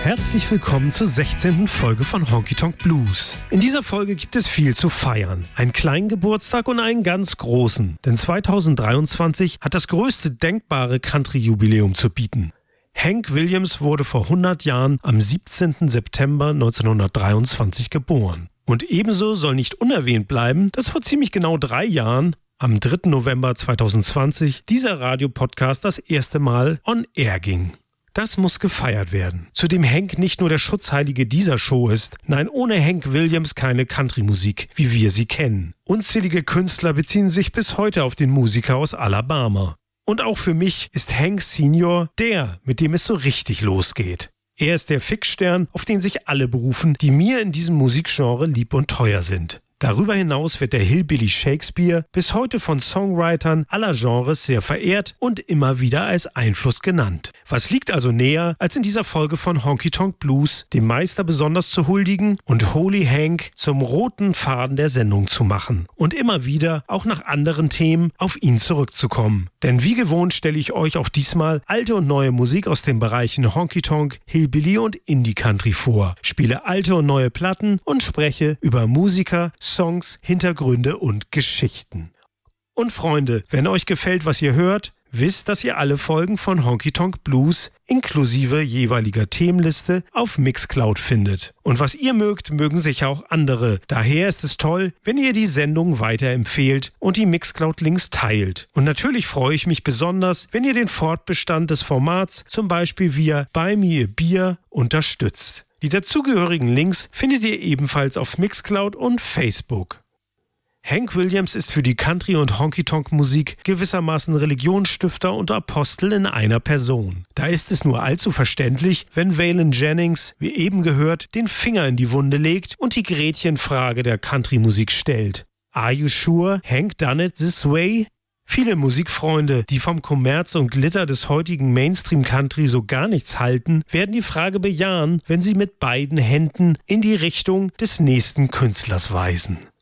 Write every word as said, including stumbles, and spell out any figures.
Herzlich willkommen zur sechzehnten Folge von Honky Tonk Blues. In dieser Folge gibt es viel zu feiern. Einen kleinen Geburtstag und einen ganz großen. Denn zweitausenddreiundzwanzig hat das größte denkbare Country-Jubiläum zu bieten. Hank Williams wurde vor hundert Jahren am siebzehnten September neunzehnhundertdreiundzwanzig geboren. Und ebenso soll nicht unerwähnt bleiben, dass vor ziemlich genau drei Jahren, am dritten November zweitausendzwanzig, dieser Radiopodcast das erste Mal on air ging. Das muss gefeiert werden. Zudem Hank nicht nur der Schutzheilige dieser Show ist, nein, ohne Hank Williams keine Country-Musik, wie wir sie kennen. Unzählige Künstler beziehen sich bis heute auf den Musiker aus Alabama. Und auch für mich ist Hank Senior der, mit dem es so richtig losgeht. Er ist der Fixstern, auf den sich alle berufen, die mir in diesem Musikgenre lieb und teuer sind. Darüber hinaus wird der Hillbilly Shakespeare bis heute von Songwritern aller Genres sehr verehrt und immer wieder als Einfluss genannt. Was liegt also näher, als in dieser Folge von Honky Tonk Blues dem Meister besonders zu huldigen und Holy Hank zum roten Faden der Sendung zu machen und immer wieder auch nach anderen Themen auf ihn zurückzukommen. Denn wie gewohnt stelle ich euch auch diesmal alte und neue Musik aus den Bereichen Honky Tonk, Hillbilly und Indie Country vor, spiele alte und neue Platten und spreche über Musiker, Songs, Hintergründe und Geschichten. Und Freunde, wenn euch gefällt, was ihr hört, wisst, dass ihr alle Folgen von Honky Tonk Blues inklusive jeweiliger Themenliste auf Mixcloud findet. Und was ihr mögt, mögen sicher auch andere. Daher ist es toll, wenn ihr die Sendung weiterempfehlt und die Mixcloud-Links teilt. Und natürlich freue ich mich besonders, wenn ihr den Fortbestand des Formats zum Beispiel via Buy Me a Beer unterstützt. Die dazugehörigen Links findet ihr ebenfalls auf Mixcloud und Facebook. Hank Williams ist für die Country- und Honky-Tonk-Musik gewissermaßen Religionsstifter und Apostel in einer Person. Da ist es nur allzu verständlich, wenn Waylon Jennings, wie eben gehört, den Finger in die Wunde legt und die Gretchenfrage der Country-Musik stellt. Are you sure Hank done it this way? Viele Musikfreunde, die vom Kommerz und Glitter des heutigen Mainstream-Country so gar nichts halten, werden die Frage bejahen, wenn sie mit beiden Händen in die Richtung des nächsten Künstlers weisen.